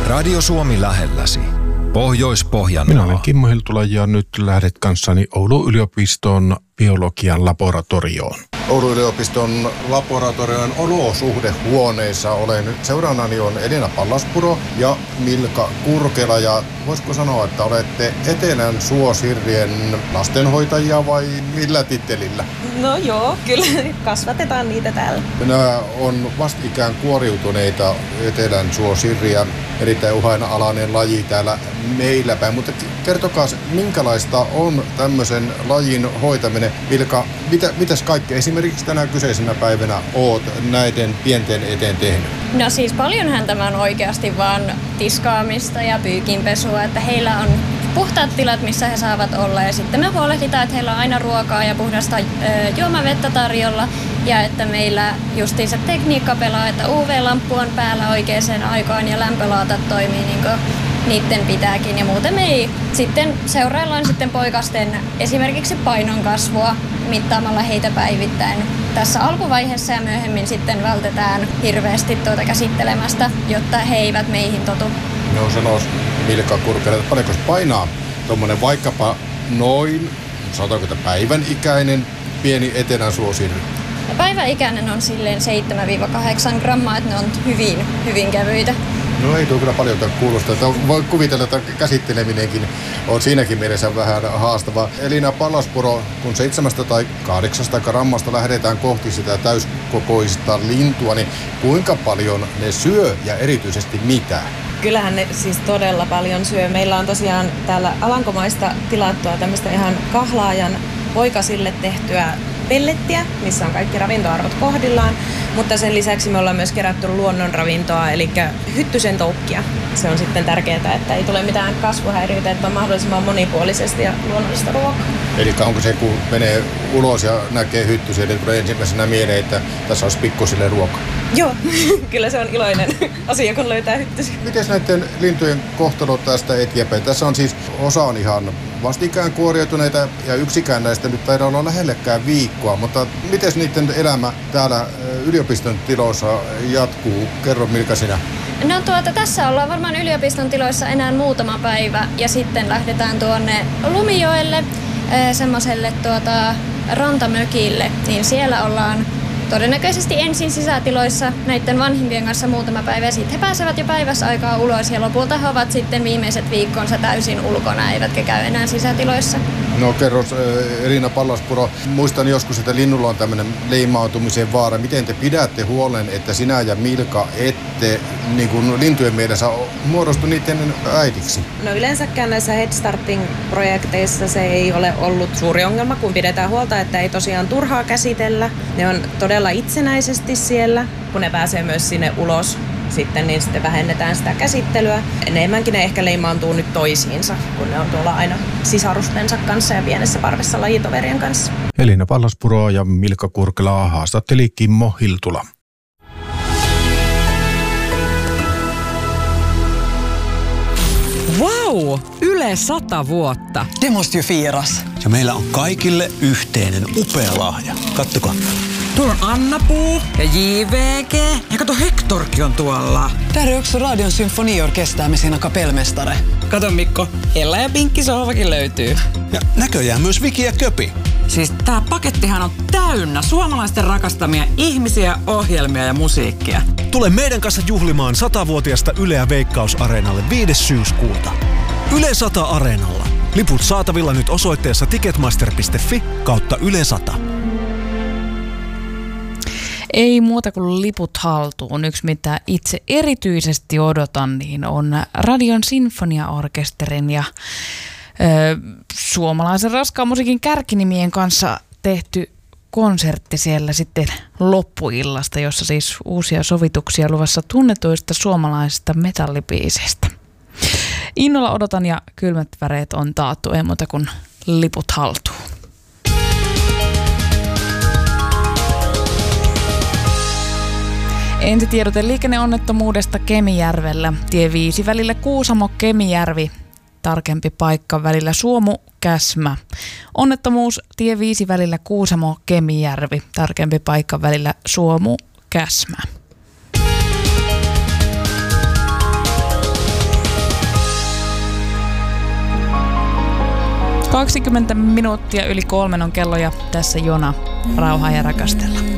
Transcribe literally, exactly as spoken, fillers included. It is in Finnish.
Radio Suomi lähelläsi. Pohjois-Pohjanmaa. Minä olen Kimmo Hiltula ja nyt lähdet kanssani Oulun yliopiston biologian laboratorioon. Oulun yliopiston laboratorion olosuhdehuoneissa olen seurannani on Elina Pallaspuro ja Milka Kurkela. Ja voisiko sanoa, että olette Etelän suosirrien lastenhoitajia vai millä tittelillä? No joo, kyllä kasvatetaan niitä täällä. Nämä on vastikään kuoriutuneita Etelän suosirriä, erittäin uhanalainen laji täällä meillä päin. Mutta kertokaa, minkälaista on tämmöisen lajin hoitaminen? Milka, mitä, mitäs kaikkea esimerkiksi tänä kyseisenä päivänä oot näiden pienten eteen tehnyt? No siis paljonhan tämä on oikeasti vaan tiskaamista ja pyykinpesua, että heillä on puhtaat tilat, missä he saavat olla, ja sitten me huolehditaan, että heillä on aina ruokaa ja puhdasta ö, juomavettä tarjolla, ja että meillä justiinsa tekniikka pelaa, että U V-lamppu on päällä oikeaan aikaan ja lämpölaatat toimii niin kuin niiden pitääkin, ja muuten me ei sitten seuraillaan sitten poikasten esimerkiksi painon kasvua mittaamalla heitä päivittäin tässä alkuvaiheessa, ja myöhemmin sitten vältetään hirveästi tuota käsittelemästä, jotta he eivät meihin totu. No sanois Milka Kurkela, että paljonko se painaa tuommoinen vaikkapa noin, sanotaanko päivän ikäinen pieni Etelän suosirri? Päiväikäinen on silleen seitsemän kahdeksan grammaa, että ne on hyvin, hyvin kevyitä. No ei tuo kyllä paljon kuulostaa. Voi kuvitella, että käsitteleminenkin on siinäkin mielessä vähän haastavaa. Elina Pallaspuro, kun seitsemästä tai kahdeksasta grammasta lähdetään kohti sitä täyskokoista lintua, niin kuinka paljon ne syö ja erityisesti mitä? Kyllähän ne siis todella paljon syö. Meillä on tosiaan täällä Alankomaista tilattua tämmöistä ihan kahlaajan poikasille tehtyä pellettiä, missä on kaikki ravintoarvot kohdillaan, mutta sen lisäksi me ollaan myös kerätty luonnonravintoa, eli hyttysen toukkia. Se on sitten tärkeää, että ei tule mitään kasvuhäiriöitä, että on mahdollisimman monipuolisesti ja luonnollista ruokaa. Eli onko se, kun menee ulos ja näkee hyttysiä, niin tulee ensimmäisenä mieleen, että tässä olisi pikkusille ruokaa? Joo, kyllä se on iloinen asia, kun löytää hyttysiä. Miten näiden lintujen kohtalo tästä eteenpäin? Tässä on siis osa on ihan vastikään kuoriutuneita ja yksikään näistä nyt taida olla lähellekään viikkoa, mutta miten niiden elämä täällä yliopiston tiloissa jatkuu? Kerro Milka sinä. No tuota, tässä ollaan varmaan yliopiston tiloissa enää muutama päivä ja sitten lähdetään tuonne Lumijoelle, semmoiselle tuota, rantamökille, niin siellä ollaan todennäköisesti ensin sisätiloissa näiden vanhimpien kanssa muutama päivä ja sitten he pääsevät jo päivässä aikaa ulos ja lopulta he ovat sitten viimeiset viikkonsa täysin ulkona eivätkä käy enää sisätiloissa. No kerro Elina Pallaspuro, muistan joskus, että linnulla on tämmöinen leimautumisen vaara. Miten te pidätte huolen, että sinä ja Milka ette niin kuin lintujen mielessä muodostu niiden äidiksi? No yleensäkään näissä Head Starting-projekteissa se ei ole ollut suuri ongelma, kun pidetään huolta, että ei tosiaan turhaa käsitellä. Ne on todella itsenäisesti siellä, kun ne pääsee myös sinne ulos sitten, niin sitten vähennetään sitä käsittelyä. Enemmänkin ne ehkä leimaantuu nyt toisiinsa, kun ne on tuolla aina sisarustensa kanssa ja pienessä parvessa lajitoverien kanssa. Elina Pallaspuro ja Milka Kurkela haastatteli Kimmo Hiltula. Wow! Yle sata vuotta. Det måste ju firas. Ja meillä on kaikille yhteinen upea lahja. Kattokaa. Tuolla on Anna-Puu ja J V G. Ja kato, Hektorkin on tuolla. Där är också Radion symfoniorkester med sina kapellmästare. Kato Mikko, Ella ja Pinkki sohvakin löytyy. Ja näköjään myös Viki ja Köpi. Siis tää pakettihan on täynnä suomalaisten rakastamia ihmisiä, ohjelmia ja musiikkia. Tule meidän kanssa juhlimaan satavuotiaasta Yleä Veikkaus-areenalle viides syyskuuta. Yle sata Areenalla. Liput saatavilla nyt osoitteessa ticketmaster piste fi kautta Yle sata. Ei muuta kuin liput haltuun. Yksi mitä itse erityisesti odotan, niin on Radion Sinfoniaorkesterin ja ö, suomalaisen raskaan musiikin kärkinimien kanssa tehty konsertti siellä sitten loppuillasta, jossa siis uusia sovituksia luvassa tunnetuista suomalaisista metallibiiseistä. Innolla odotan ja kylmät väreet on taattu, ei muuta kuin liput haltuun. Ensitiedote liikenneonnettomuudesta Kemijärvellä. Tie viisi välillä Kuusamo-Kemijärvi. Tarkempi paikka välillä Suomu-Käsmä. Onnettomuus tie viisi välillä Kuusamo-Kemijärvi. Tarkempi paikka välillä Suomu-Käsmä. kaksikymmentä minuuttia yli kolmen on kello ja tässä Jona, rauhaa ja rakastella.